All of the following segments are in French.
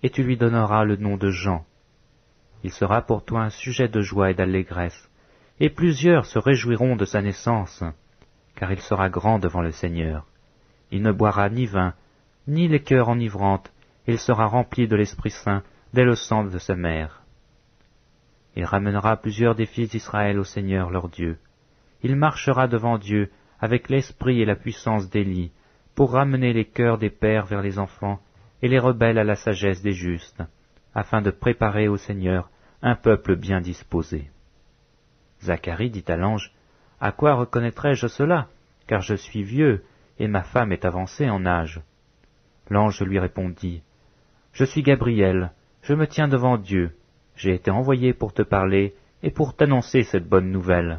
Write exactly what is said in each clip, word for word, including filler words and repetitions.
et tu lui donneras le nom de Jean. Il sera pour toi un sujet de joie et d'allégresse, et plusieurs se réjouiront de sa naissance, car il sera grand devant le Seigneur. Il ne boira ni vin, ni liqueur enivrante, et il sera rempli de l'Esprit Saint dès le sang de sa mère. Il ramènera plusieurs des fils d'Israël au Seigneur leur Dieu. Il marchera devant Dieu avec l'esprit et la puissance d'Élie, pour ramener les cœurs des pères vers les enfants, et les rebelles à la sagesse des justes, afin de préparer au Seigneur un peuple bien disposé. Zacharie dit à l'ange, « À quoi reconnaîtrai-je cela, car je suis vieux, et ma femme est avancée en âge. » L'ange lui répondit, « Je suis Gabriel, je me tiens devant Dieu, j'ai été envoyé pour te parler et pour t'annoncer cette bonne nouvelle.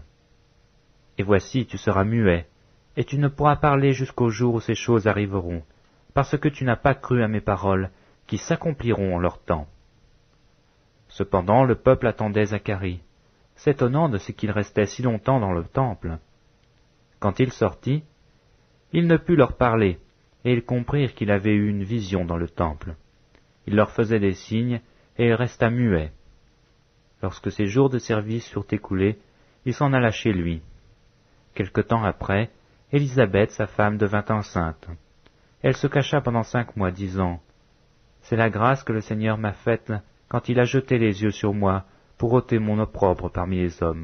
Et voici, tu seras muet, et tu ne pourras parler jusqu'au jour où ces choses arriveront, parce que tu n'as pas cru à mes paroles, qui s'accompliront en leur temps. » Cependant le peuple attendait Zacharie, s'étonnant de ce qu'il restait si longtemps dans le temple. Quand il sortit, il ne put leur parler, et ils comprirent qu'il avait eu une vision dans le temple. Il leur faisait des signes, et il resta muet. Lorsque ses jours de service furent écoulés, il s'en alla chez lui. Quelque temps après, Élisabeth, sa femme, devint enceinte. Elle se cacha pendant cinq mois, disant, « C'est la grâce que le Seigneur m'a faite quand il a jeté les yeux sur moi pour ôter mon opprobre parmi les hommes. »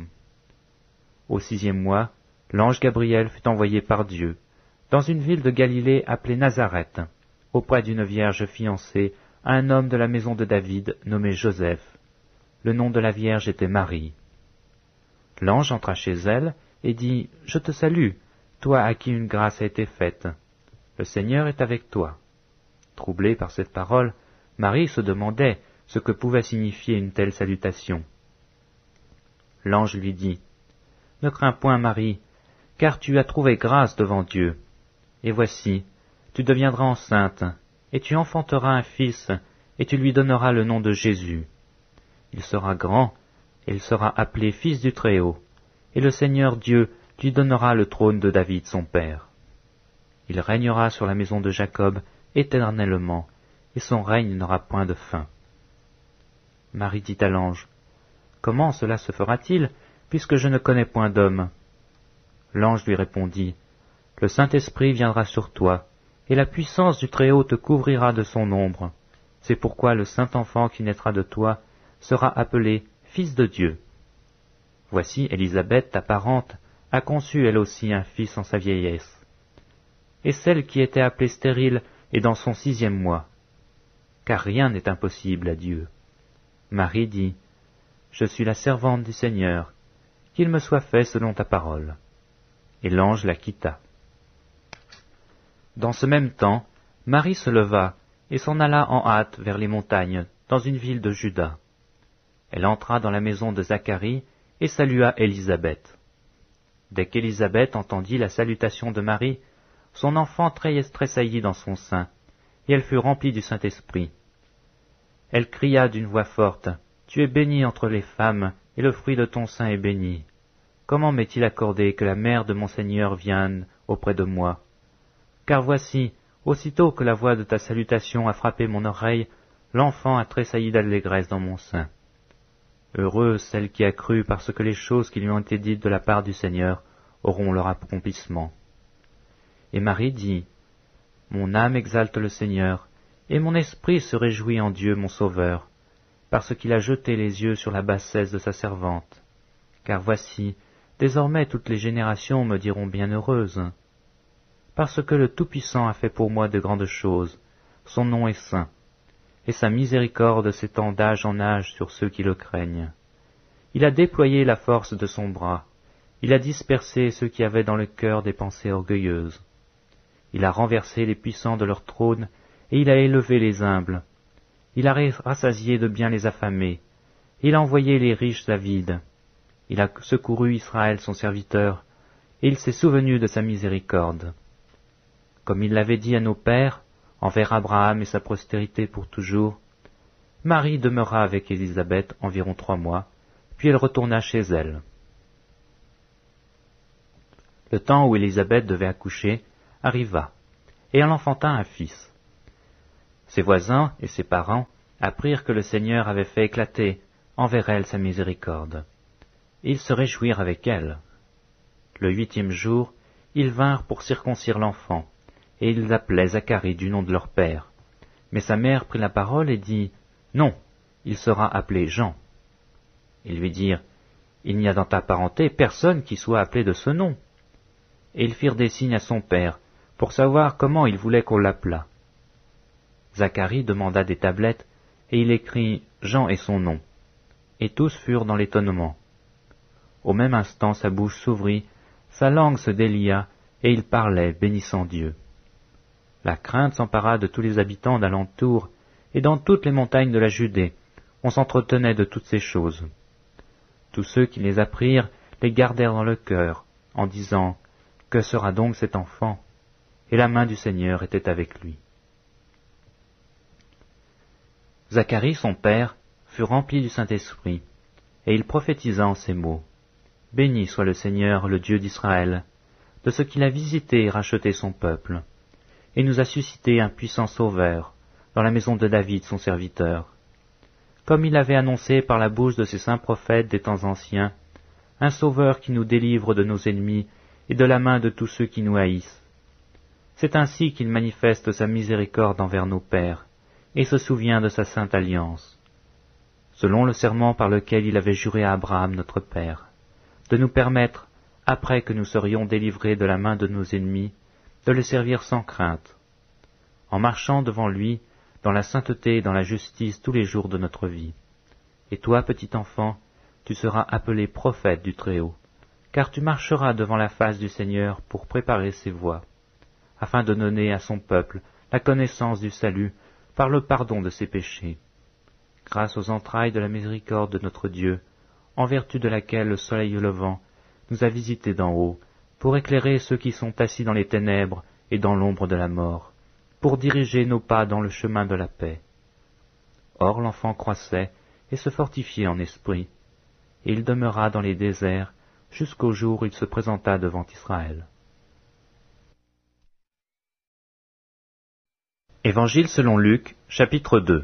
Au sixième mois, l'ange Gabriel fut envoyé par Dieu, dans une ville de Galilée appelée Nazareth, auprès d'une vierge fiancée à un homme de la maison de David nommé Joseph. Le nom de la vierge était Marie. L'ange entra chez elle et dit, « Je te salue, toi à qui une grâce a été faite. Le Seigneur est avec toi. » Troublée par cette parole, Marie se demandait ce que pouvait signifier une telle salutation. L'ange lui dit, « Ne crains point, Marie, car tu as trouvé grâce devant Dieu. Et voici, tu deviendras enceinte, et tu enfanteras un fils, et tu lui donneras le nom de Jésus. Il sera grand, et il sera appelé Fils du Très-Haut, et le Seigneur Dieu lui donnera le trône de David son père. Il régnera sur la maison de Jacob éternellement, et son règne n'aura point de fin. » Marie dit à l'ange, « Comment cela se fera-t-il, puisque je ne connais point d'homme ?» L'ange lui répondit, « Le Saint-Esprit viendra sur toi, et la puissance du Très-Haut te couvrira de son ombre. C'est pourquoi le Saint-Enfant qui naîtra de toi sera appelé Fils de Dieu. Voici Élisabeth, ta parente, a conçu elle aussi un fils en sa vieillesse. Et celle qui était appelée stérile est dans son sixième mois. Car rien n'est impossible à Dieu. » Marie dit, « Je suis la servante du Seigneur, qu'il me soit fait selon ta parole. » Et l'ange la quitta. Dans ce même temps, Marie se leva et s'en alla en hâte vers les montagnes, dans une ville de Juda. Elle entra dans la maison de Zacharie et salua Élisabeth. Dès qu'Élisabeth entendit la salutation de Marie, son enfant tressaillit dans son sein, et elle fut remplie du Saint-Esprit. Elle cria d'une voix forte, « Tu es bénie entre les femmes, et le fruit de ton sein est béni. Comment m'est-il accordé que la mère de mon Seigneur vienne auprès de moi? Car voici, aussitôt que la voix de ta salutation a frappé mon oreille, l'enfant a tressailli d'allégresse dans mon sein. Heureuse celle qui a cru parce que les choses qui lui ont été dites de la part du Seigneur auront leur accomplissement. » Et Marie dit, « Mon âme exalte le Seigneur, et mon esprit se réjouit en Dieu mon Sauveur, parce qu'il a jeté les yeux sur la bassesse de sa servante. Car voici, désormais toutes les générations me diront bienheureuse. Parce que le Tout-Puissant a fait pour moi de grandes choses, son nom est saint, et sa miséricorde s'étend d'âge en âge sur ceux qui le craignent. Il a déployé la force de son bras, il a dispersé ceux qui avaient dans le cœur des pensées orgueilleuses. Il a renversé les puissants de leur trône, et il a élevé les humbles. Il a rassasié de bien les affamés, il a envoyé les riches avides. Il a secouru Israël son serviteur, et il s'est souvenu de sa miséricorde. Comme il l'avait dit à nos pères, envers Abraham et sa postérité pour toujours, Marie demeura avec Élisabeth environ trois mois, puis elle retourna chez elle. Le temps où Élisabeth devait accoucher arriva, et elle enfanta un fils. Ses voisins et ses parents apprirent que le Seigneur avait fait éclater envers elles sa miséricorde. Et ils se réjouirent avec elles. Le huitième jour, ils vinrent pour circoncire l'enfant, et ils l'appelaient Zacharie du nom de leur père. Mais sa mère prit la parole et dit, « Non, il sera appelé Jean. » Ils lui dirent, « Il n'y a dans ta parenté personne qui soit appelé de ce nom. » Et ils firent des signes à son père, pour savoir comment il voulait qu'on l'appelât. Zacharie demanda des tablettes, et il écrit Jean et son nom. Et tous furent dans l'étonnement. Au même instant sa bouche s'ouvrit, sa langue se délia, et il parlait, bénissant Dieu. La crainte s'empara de tous les habitants d'alentour, et dans toutes les montagnes de la Judée, on s'entretenait de toutes ces choses. Tous ceux qui les apprirent les gardèrent dans le cœur, en disant, « Que sera donc cet enfant ?» Et la main du Seigneur était avec lui. Zacharie, son père, fut rempli du Saint-Esprit, et il prophétisa en ces mots. « Béni soit le Seigneur, le Dieu d'Israël, de ce qu'il a visité et racheté son peuple, et nous a suscité un puissant sauveur dans la maison de David, son serviteur. Comme il avait annoncé par la bouche de ses saints prophètes des temps anciens, un sauveur qui nous délivre de nos ennemis et de la main de tous ceux qui nous haïssent. C'est ainsi qu'il manifeste sa miséricorde envers nos pères, et se souvient de sa sainte alliance, selon le serment par lequel il avait juré à Abraham notre père, de nous permettre, après que nous serions délivrés de la main de nos ennemis, de le servir sans crainte, en marchant devant lui dans la sainteté et dans la justice tous les jours de notre vie. Et toi, petit enfant, tu seras appelé prophète du Très-Haut, car tu marcheras devant la face du Seigneur pour préparer ses voies, afin de donner à son peuple la connaissance du salut par le pardon de ses péchés, grâce aux entrailles de la miséricorde de notre Dieu, en vertu de laquelle le soleil levant nous a visités d'en haut, pour éclairer ceux qui sont assis dans les ténèbres et dans l'ombre de la mort, pour diriger nos pas dans le chemin de la paix. Or l'enfant croissait et se fortifiait en esprit, et il demeura dans les déserts jusqu'au jour où il se présenta devant Israël. Évangile selon Luc, chapitre deux.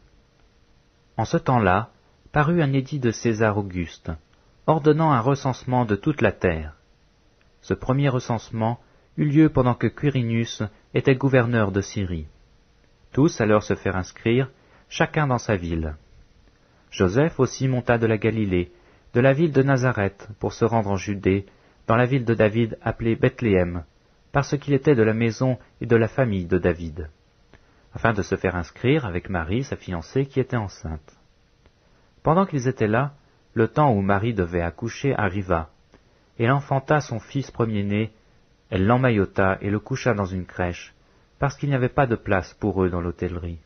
En ce temps-là, parut un édit de César Auguste, ordonnant un recensement de toute la terre. Ce premier recensement eut lieu pendant que Quirinius était gouverneur de Syrie. Tous allèrent se faire inscrire, chacun dans sa ville. Joseph aussi monta de la Galilée, de la ville de Nazareth, pour se rendre en Judée, dans la ville de David appelée Bethléem, parce qu'il était de la maison et de la famille de David, afin de se faire inscrire avec Marie, sa fiancée, qui était enceinte. Pendant qu'ils étaient là, le temps où Marie devait accoucher arriva, et elle enfanta son fils premier-né. Elle l'emmaillota et le coucha dans une crèche, parce qu'il n'y avait pas de place pour eux dans l'hôtellerie.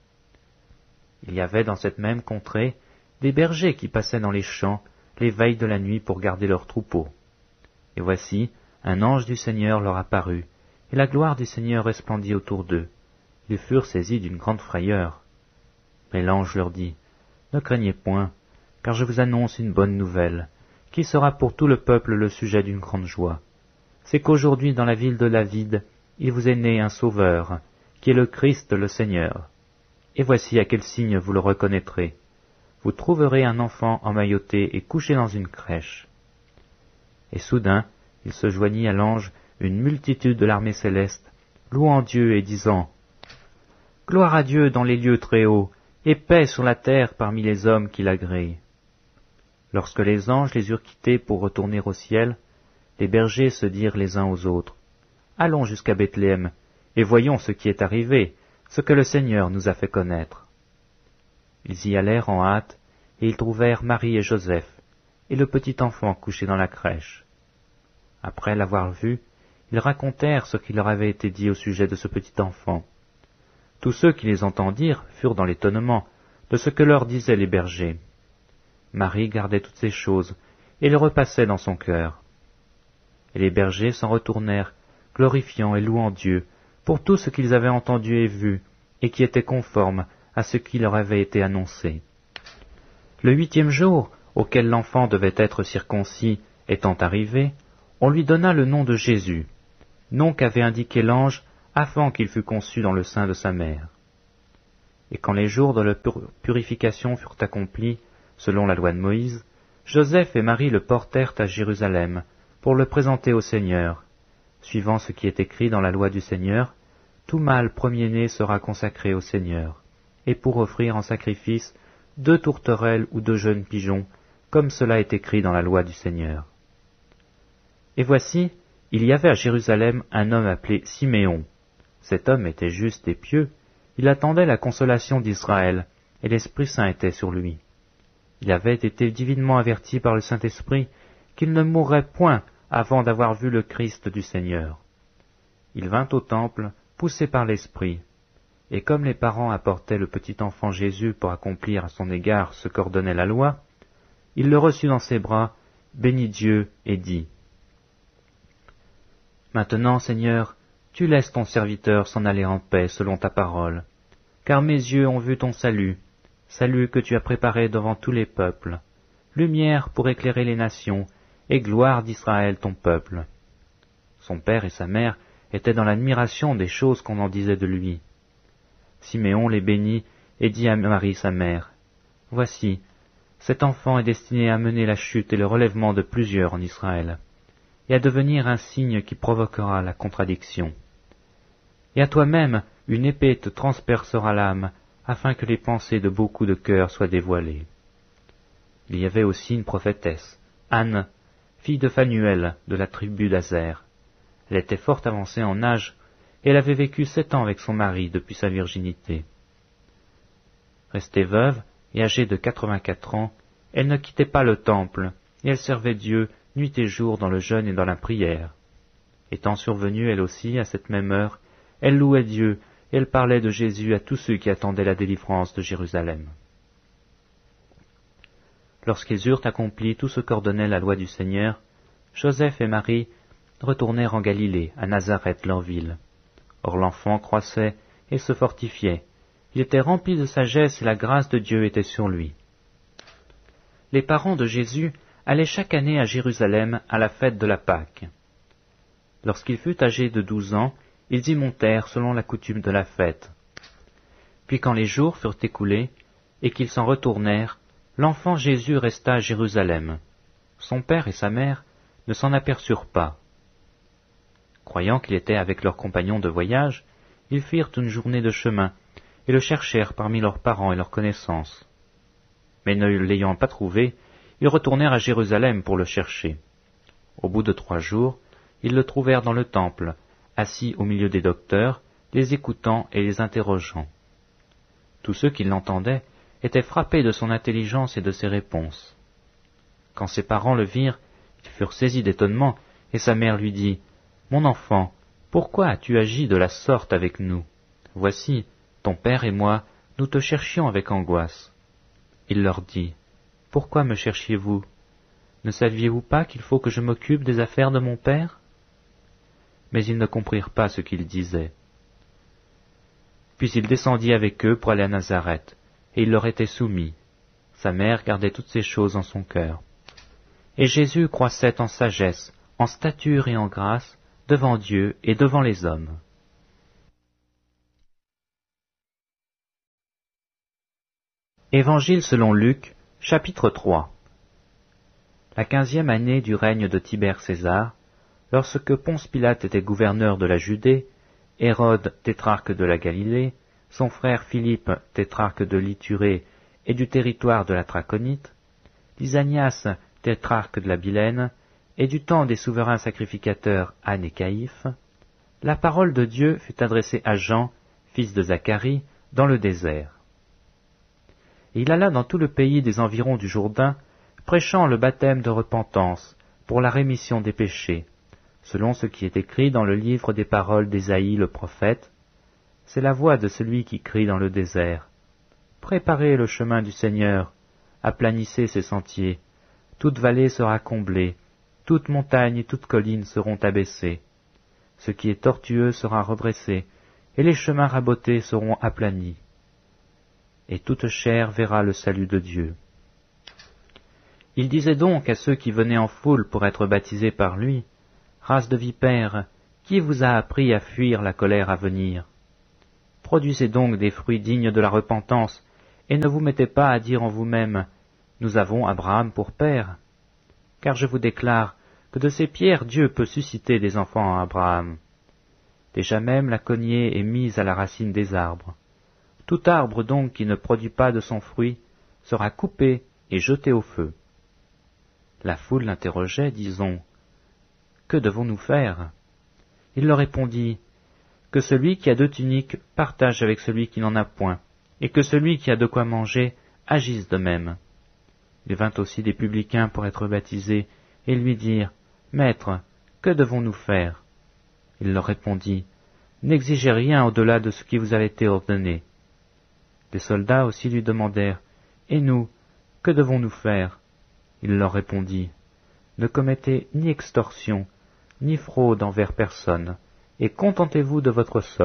Il y avait dans cette même contrée des bergers qui passaient dans les champs les veilles de la nuit pour garder leurs troupeaux. Et voici, un ange du Seigneur leur apparut, et la gloire du Seigneur resplendit autour d'eux. Ils furent saisis d'une grande frayeur. Mais l'ange leur dit, « Ne craignez point, car je vous annonce une bonne nouvelle, qui sera pour tout le peuple le sujet d'une grande joie. C'est qu'aujourd'hui dans la ville de David, il vous est né un sauveur, qui est le Christ le Seigneur. Et voici à quel signe vous le reconnaîtrez. Vous trouverez un enfant emmailloté et couché dans une crèche. » Et soudain, il se joignit à l'ange une multitude de l'armée céleste, louant Dieu et disant, « Gloire à Dieu dans les lieux très hauts, et paix sur la terre parmi les hommes qui l'agréent. » Lorsque les anges les eurent quittés pour retourner au ciel, les bergers se dirent les uns aux autres, « Allons jusqu'à Bethléem, et voyons ce qui est arrivé, ce que le Seigneur nous a fait connaître. » Ils y allèrent en hâte, et ils trouvèrent Marie et Joseph, et le petit enfant couché dans la crèche. Après l'avoir vu, ils racontèrent ce qui leur avait été dit au sujet de ce petit enfant. Tous ceux qui les entendirent furent dans l'étonnement de ce que leur disaient les bergers. Marie gardait toutes ces choses, et les repassait dans son cœur. Et les bergers s'en retournèrent, glorifiant et louant Dieu, pour tout ce qu'ils avaient entendu et vu, et qui était conforme à ce qui leur avait été annoncé. Le huitième jour, auquel l'enfant devait être circoncis, étant arrivé, on lui donna le nom de Jésus, nom qu'avait indiqué l'ange avant qu'il fût conçu dans le sein de sa mère. Et quand les jours de la purification furent accomplis, selon la loi de Moïse, Joseph et Marie le portèrent à Jérusalem, pour le présenter au Seigneur. Suivant ce qui est écrit dans la loi du Seigneur, tout mâle premier-né sera consacré au Seigneur, et pour offrir en sacrifice deux tourterelles ou deux jeunes pigeons, comme cela est écrit dans la loi du Seigneur. Et voici, il y avait à Jérusalem un homme appelé Siméon. Cet homme était juste et pieux, il attendait la consolation d'Israël, et l'Esprit Saint était sur lui. Il avait été divinement averti par le Saint-Esprit qu'il ne mourrait point avant d'avoir vu le Christ du Seigneur. Il vint au temple, poussé par l'Esprit, et comme les parents apportaient le petit enfant Jésus pour accomplir à son égard ce qu'ordonnait la loi, il le reçut dans ses bras, bénit Dieu et dit : « Maintenant, Seigneur, tu laisses ton serviteur s'en aller en paix selon ta parole, car mes yeux ont vu ton salut, salut que tu as préparé devant tous les peuples, lumière pour éclairer les nations, et gloire d'Israël ton peuple. » Son père et sa mère étaient dans l'admiration des choses qu'on en disait de lui. Siméon les bénit et dit à Marie sa mère : « Voici, cet enfant est destiné à mener la chute et le relèvement de plusieurs en Israël, et à devenir un signe qui provoquera la contradiction. Et à toi-même, une épée te transpercera l'âme, afin que les pensées de beaucoup de cœurs soient dévoilées. » Il y avait aussi une prophétesse, Anne, fille de Phanuel, de la tribu d'Azer. Elle était fort avancée en âge, et elle avait vécu sept ans avec son mari depuis sa virginité. Restée veuve et âgée de quatre-vingt-quatre ans, elle ne quittait pas le temple, et elle servait Dieu nuit et jour dans le jeûne et dans la prière. Étant survenue elle aussi à cette même heure, elle louait Dieu, et elle parlait de Jésus à tous ceux qui attendaient la délivrance de Jérusalem. Lorsqu'ils eurent accompli tout ce qu'ordonnait la loi du Seigneur, Joseph et Marie retournèrent en Galilée, à Nazareth leur ville. Or l'enfant croissait et se fortifiait. Il était rempli de sagesse et la grâce de Dieu était sur lui. Les parents de Jésus allaient chaque année à Jérusalem à la fête de la Pâque. Lorsqu'il fut âgé de douze ans, ils y montèrent selon la coutume de la fête. Puis quand les jours furent écoulés et qu'ils s'en retournèrent, l'enfant Jésus resta à Jérusalem. Son père et sa mère ne s'en aperçurent pas. Croyant qu'il était avec leurs compagnons de voyage, ils firent une journée de chemin et le cherchèrent parmi leurs parents et leurs connaissances. Mais ne l'ayant pas trouvé, ils retournèrent à Jérusalem pour le chercher. Au bout de trois jours, ils le trouvèrent dans le temple, assis au milieu des docteurs, les écoutant et les interrogeant. Tous ceux qui l'entendaient étaient frappés de son intelligence et de ses réponses. Quand ses parents le virent, ils furent saisis d'étonnement, et sa mère lui dit : « Mon enfant, pourquoi as-tu agi de la sorte avec nous ? Voici, ton père et moi, nous te cherchions avec angoisse. » Il leur dit : « Pourquoi me cherchiez-vous ? Ne saviez-vous pas qu'il faut que je m'occupe des affaires de mon père ?» Mais ils ne comprirent pas ce qu'il disait. Puis il descendit avec eux pour aller à Nazareth, et il leur était soumis. Sa mère gardait toutes ces choses en son cœur. Et Jésus croissait en sagesse, en stature et en grâce, devant Dieu et devant les hommes. Évangile selon Luc, chapitre trois. La quinzième année du règne de Tibère César, lorsque Ponce Pilate était gouverneur de la Judée, Hérode, tétrarque de la Galilée, son frère Philippe, tétrarque de l'Iturée et du territoire de la Traconite, Lysanias, tétrarque de la Bilène, et du temps des souverains sacrificateurs Anne et Caïphe, la parole de Dieu fut adressée à Jean, fils de Zacharie, dans le désert. Et il alla dans tout le pays des environs du Jourdain, prêchant le baptême de repentance pour la rémission des péchés, selon ce qui est écrit dans le livre des paroles d'Ésaïe le prophète. C'est la voix de celui qui crie dans le désert : « Préparez le chemin du Seigneur, aplanissez ses sentiers, toute vallée sera comblée, toute montagne et toute colline seront abaissées. Ce qui est tortueux sera redressé, et les chemins rabotés seront aplanis. Et toute chair verra le salut de Dieu. » Il disait donc à ceux qui venaient en foule pour être baptisés par lui : « Race de vipères, qui vous a appris à fuir la colère à venir ? Produisez donc des fruits dignes de la repentance, et ne vous mettez pas à dire en vous-même, « Nous avons Abraham pour père ». Car je vous déclare que de ces pierres Dieu peut susciter des enfants à Abraham. Déjà même la cognée est mise à la racine des arbres. Tout arbre donc qui ne produit pas de son fruit sera coupé et jeté au feu. La foule l'interrogeait, disons, « Que devons-nous faire ?» Il leur répondit, « Que celui qui a deux tuniques partage avec celui qui n'en a point, et que celui qui a de quoi manger agisse de même. » Il vint aussi des publicains pour être baptisés, et lui dirent, « Maître, que devons-nous faire ?» Il leur répondit, « N'exigez rien au-delà de ce qui vous a été ordonné. » Les soldats aussi lui demandèrent, « Et nous, que devons-nous faire ?» Il leur répondit, « Ne commettez ni extorsion, ni fraude envers personne, et contentez-vous de votre solde. »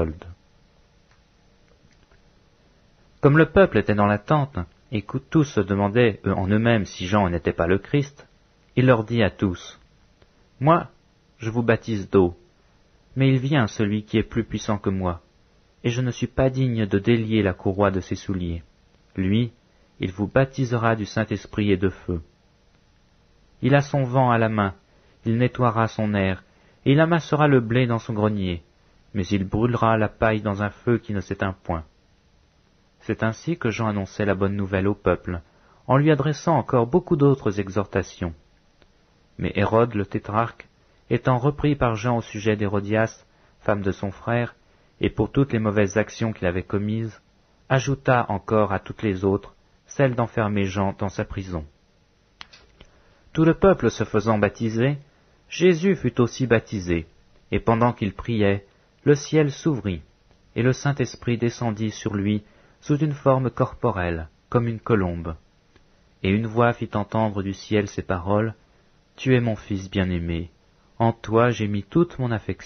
Comme le peuple était dans l'attente, et que tous se demandaient eux, en eux-mêmes si Jean n'était pas le Christ, il leur dit à tous, « Moi, je vous baptise d'eau, mais il vient celui qui est plus puissant que moi, et je ne suis pas digne de délier la courroie de ses souliers. Lui, il vous baptisera du Saint-Esprit et de feu. Il a son vent à la main, il nettoiera son aire, et il amassera le blé dans son grenier, mais il brûlera la paille dans un feu qui ne s'éteint point. » C'est ainsi que Jean annonçait la bonne nouvelle au peuple, en lui adressant encore beaucoup d'autres exhortations. Mais Hérode le tétrarque, étant repris par Jean au sujet d'Hérodias, femme de son frère, et pour toutes les mauvaises actions qu'il avait commises, ajouta encore à toutes les autres celle d'enfermer Jean dans sa prison. Tout le peuple se faisant baptiser, Jésus fut aussi baptisé, et pendant qu'il priait, le ciel s'ouvrit, et le Saint-Esprit descendit sur lui sous une forme corporelle, comme une colombe. Et une voix fit entendre du ciel ces paroles, « Tu es mon Fils bien-aimé, en toi j'ai mis toute mon affection. »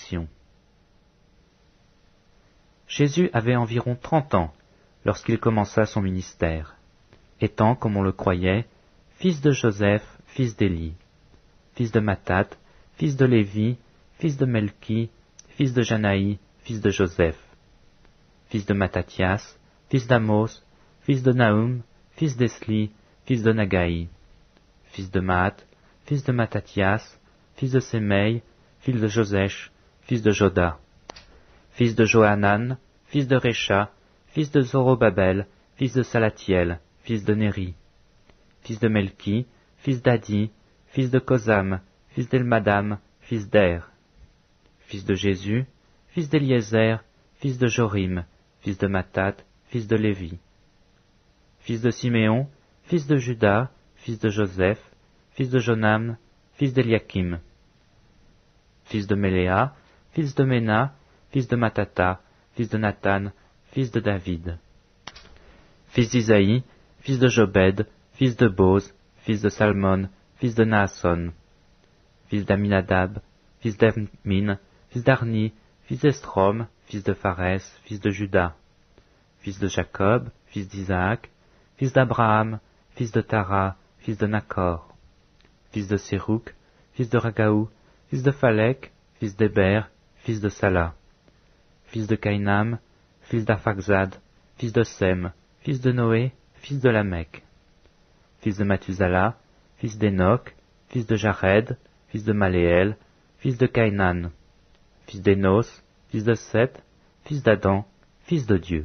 Jésus avait environ trente ans lorsqu'il commença son ministère, étant, comme on le croyait, fils de Joseph, fils d'Élie, fils de Mathat, fils de Lévi, fils de Melchi, fils de Janaï, fils de Joseph, fils de Mattathias, fils d'Amos, fils de Nahum, fils d'Esli, fils de Nagaï, fils de Maat, fils de Mattathias, fils de Sémeï, fils de Josèche, fils de Joda, fils de Johanan, fils de Récha, fils de Zorobabel, fils de Salatiel, fils de Néri, fils de Melchi, fils d'Adi, fils de Kosam, fils d'Elmadam, fils d'Er, fils de Jésus, fils d'Éliézer, fils de Jorim, fils de Mathat, fils de Lévi, fils de Siméon, fils de Juda, fils de Joseph, fils de Jonam, fils d'Eliakim, fils de Méléa, fils de Ména, fils de Matata, fils de Nathan, fils de David, fils d'Isaïe, fils de Jobed, fils de Boz, fils de Salmon, fils de Naasson, fils d'Aminadab, fils d'Hermin, fils d'Arni, fils d'Estrom, fils de Pharès, fils de Juda, fils de Jacob, fils d'Isaac, fils d'Abraham, fils de Tara, fils de Nacor, fils de Sérouk, fils de Ragaou, fils de Phalek, fils d'Héber, fils de Sala, fils de Caïnam, fils d'Arphaxad, fils de Sem, fils de Noé, fils de Lamech, fils de Mathusala, fils d'Enoch, fils de Jared, fils de Maléel, fils de Caïnan, fils d'Énos, fils de Seth, fils d'Adam, fils de Dieu.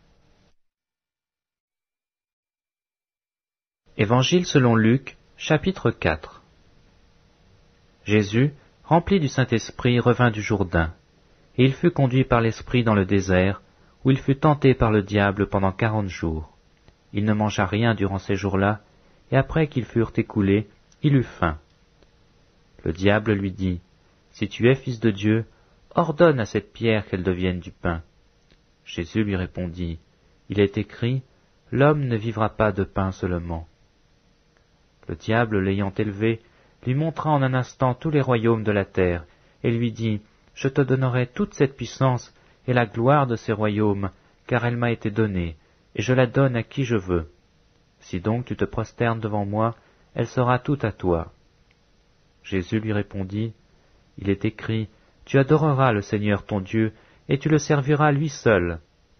Évangile selon Luc, chapitre quatre. Jésus, rempli du Saint-Esprit, revint du Jourdain, et il fut conduit par l'Esprit dans le désert, où il fut tenté par le diable pendant quarante jours. Il ne mangea rien durant ces jours-là, et après qu'ils furent écoulés, il eut faim. Le diable lui dit, « Si tu es fils de Dieu, ordonne à cette pierre qu'elle devienne du pain. » Jésus lui répondit, « Il est écrit, l'homme ne vivra pas de pain seulement. » Le diable, l'ayant élevé, lui montra en un instant tous les royaumes de la terre, et lui dit, « Je te donnerai toute cette puissance et la gloire de ces royaumes, car elle m'a été donnée, et je la donne à qui je veux. Si donc tu te prosternes devant moi, elle sera toute à toi. » Jésus lui répondit, « Il est écrit, tu adoreras le Seigneur ton Dieu, et tu le serviras lui seul. »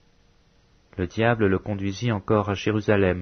Le diable le conduisit encore à Jérusalem,